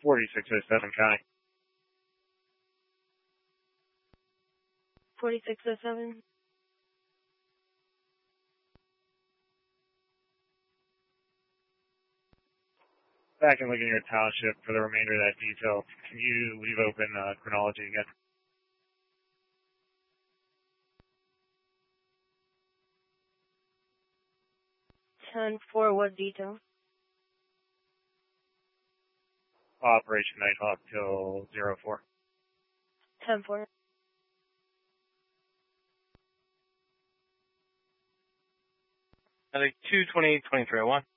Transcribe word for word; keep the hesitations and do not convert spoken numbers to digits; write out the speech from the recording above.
forty-six oh seven County. forty-six oh seven. Back and looking at your township for the remainder of that detail. Can you leave open uh, chronology again? ten four, what detail? Operation Nighthawk till zero four. ten four. I think two twenty-eight twenty-three oh one.